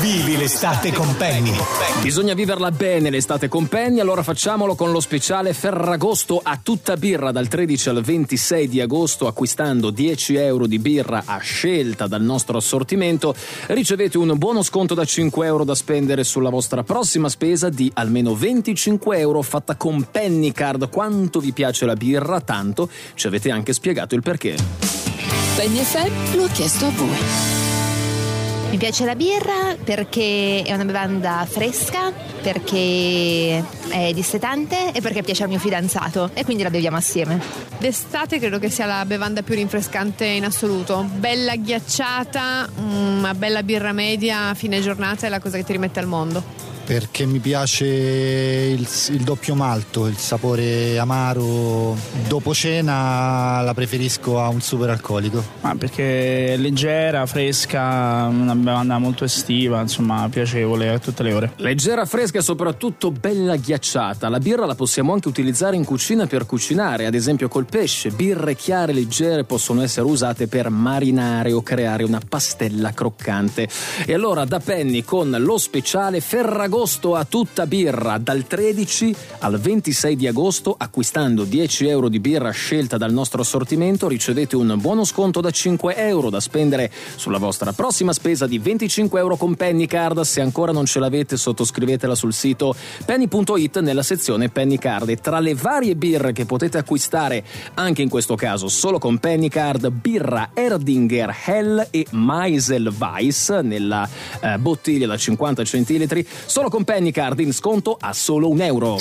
Vivi l'estate con Penny. Bisogna viverla bene l'estate con Penny, allora facciamolo con lo speciale Ferragosto a tutta birra dal 13 al 26 di agosto. Acquistando 10 euro di birra a scelta dal nostro assortimento ricevete un buono sconto da 5 euro da spendere sulla vostra prossima spesa di almeno 25 euro fatta con Penny Card. Quanto vi piace la birra, tanto ci avete anche spiegato il perché. Penny FM lo ha chiesto a voi. Mi piace la birra perché è una bevanda fresca, perché è dissetante e perché piace al mio fidanzato e quindi la beviamo assieme. D'estate credo che sia la bevanda più rinfrescante in assoluto. Bella ghiacciata, una bella birra media a fine giornata è la cosa che ti rimette al mondo. Perché mi piace il doppio malto, il sapore amaro. Dopo cena la preferisco a un super alcolico. Perché è leggera, fresca, una bevanda molto estiva, insomma piacevole a tutte le ore. Leggera, fresca e soprattutto bella ghiacciata. La birra la possiamo anche utilizzare in cucina per cucinare, ad esempio col pesce. Birre chiare e leggere possono essere usate per marinare o creare una pastella croccante. E allora da Penny con lo speciale Ferragosto a tutta birra dal 13 al 26 di agosto, acquistando 10 euro di birra scelta dal nostro assortimento ricevete un buono sconto da 5 euro da spendere sulla vostra prossima spesa di 25 euro con Penny Card. Se ancora non ce l'avete, sottoscrivetela sul sito penny.it nella sezione Penny Card. E tra le varie birre che potete acquistare anche in questo caso solo con Penny Card, birra Erdinger Hell e Meisel Weiss nella bottiglia da 50 centilitri solo con Penny Card in sconto a solo €1.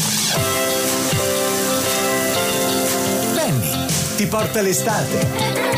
Penny ti porta l'estate.